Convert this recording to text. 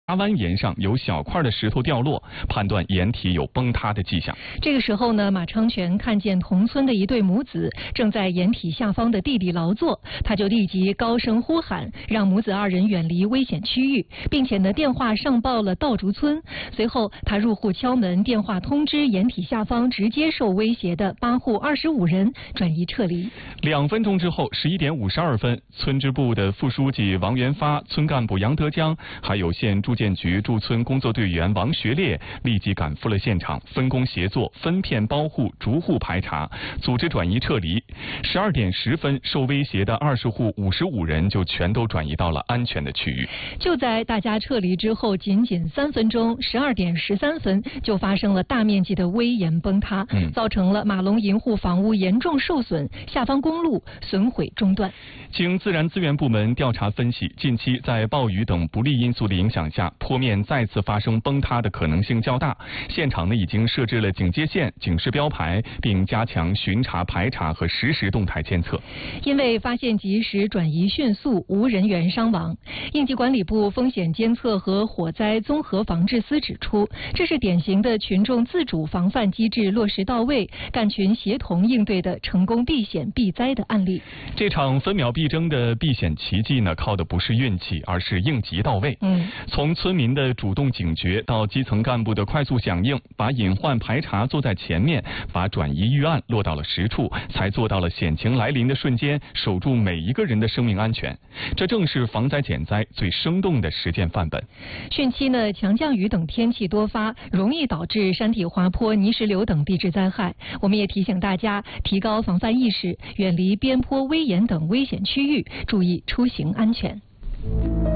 蜿岩上有小块的石头掉落，判断岩体有崩塌的迹象。 这个时候呢，马昌全看见同村的一对母子正在岩体下方的地里劳作，他就立即高声呼喊，让母子二人远离危险区域，并且呢电话上报了稻竹村。随后他入户敲门，电话通知岩体下方直接受威胁的8户25人转移撤离。 2分钟之后，11点52分，村支部的副书记王元发、村干部杨德江，还有县住建局驻村工作队员王学烈立即赶赴了现场，分工协作，分片包户，逐户排查，组织转移撤离。12点10分，受威胁的20户55人就全都转移到了安全的区域。 就在大家撤离之后，仅3分钟，12点13分就发生了大面积的危岩崩塌，造成了马龙银户房屋严重受损，下方公路损毁中断。 经自然资源部门调查分析，近期在暴雨等不利因素的影响下，坡面再次发生崩塌的可能性较大。现场呢已经设置了警戒线、警示标牌，并加强巡查排查和实时动态监测。 因为发现及时，转移迅速，无人员伤亡。应急管理部风险监测和火灾综合防治司指出，这是典型的群众自主防范机制落实到位、干群协同应对的成功避险避灾的案例。 这场分秒必争的避险奇迹呢，靠的不是运气，而是应急到位。从村民的主动警觉到基层干部的快速响应，把隐患排查做在前面，把转移预案落到了实处，才做到了险情来临的瞬间守住每一个人的生命安全。这正是防灾减灾最生动的实践范本。 汛期呢，强降雨等天气多发，容易导致山体滑坡、泥石流等地质灾害。我们也提醒大家提高防范意识，远离边坡、危岩等危险区域，注意出行安全。